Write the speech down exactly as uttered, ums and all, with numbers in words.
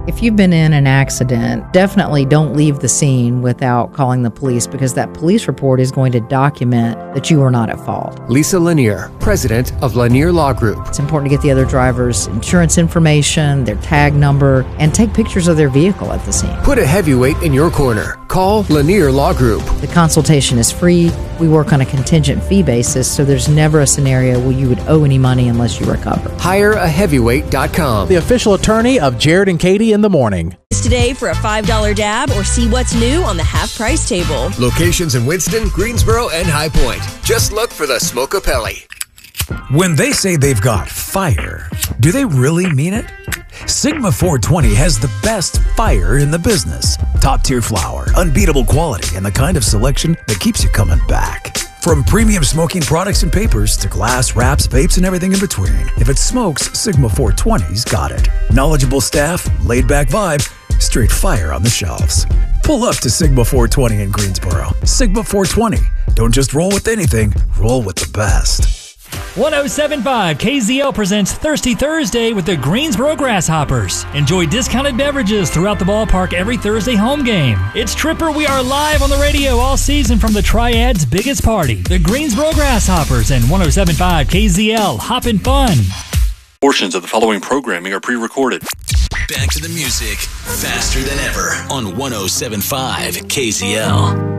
If you've been in an accident, definitely don't leave the scene without calling the police, because that police report is going to document that you were not at fault. Lisa Lanier, president of Lanier Law Group. It's important to get the other driver's insurance information, their tag number, and take pictures of their vehicle at the scene. Put a heavyweight in your corner. Call Lanier Law Group. The consultation is free. We work on a contingent fee basis, so there's never a scenario where you would owe any money unless you recover. hire a heavyweight dot com. The official attorney of Jared and Katie in the morning. Today for a five dollar dab or see what's new on the half price table. Locations in Winston, Greensboro, and High Point. Just look for the Smokapelli. When they say they've got fire, do they really mean it? Sigma four twenty has the best fire in the business. Top-tier flower, unbeatable quality, and the kind of selection that keeps you coming back. From premium smoking products and papers to glass, wraps, vapes, and everything in between. If it smokes, Sigma four twenty's got it. Knowledgeable staff, laid-back vibe, straight fire on the shelves. Pull up to Sigma four twenty in Greensboro. Sigma four twenty. Don't just roll with anything, roll with the best. one oh seven point five K Z L presents Thirsty Thursday with the Greensboro Grasshoppers. Enjoy discounted beverages throughout the ballpark every Thursday home game. It's Tripper. We are live on the radio all season from the Triad's biggest party, the Greensboro Grasshoppers, and one oh seven point five K Z L. Hoppin' Fun. Portions of the following programming are pre-recorded. Back to the music, faster than ever on one oh seven point five K Z L.